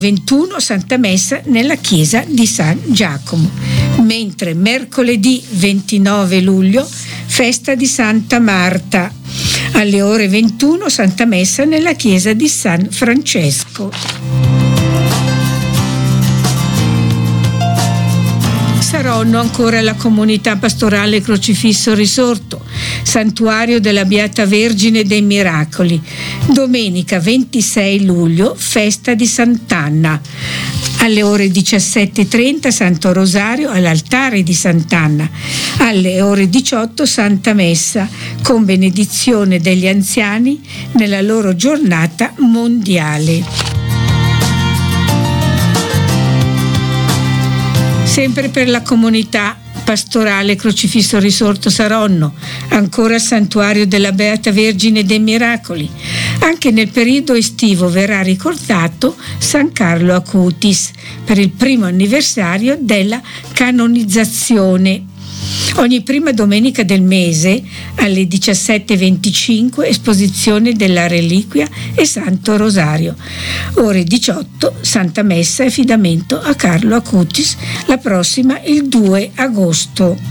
21 Santa Messa nella chiesa di San Giacomo, mentre mercoledì 29 luglio festa di Santa Marta, alle ore 21 Santa Messa nella chiesa di San Francesco. Saronno ancora la comunità pastorale Crocifisso Risorto, santuario della Beata Vergine dei Miracoli. Domenica 26 luglio, festa di Sant'Anna. Alle ore 17:30 Santo Rosario all'altare di Sant'Anna. Alle ore 18 Santa Messa, con benedizione degli anziani nella loro giornata mondiale. Sempre per la comunità pastorale Crocifisso Risorto Saronno, ancora santuario della Beata Vergine dei Miracoli. Anche nel periodo estivo verrà ricordato San Carlo Acutis per il primo anniversario della canonizzazione. Ogni prima domenica del mese alle 17:25 esposizione della reliquia e Santo Rosario. Ore 18 Santa Messa e affidamento a Carlo Acutis, la prossima il 2 agosto.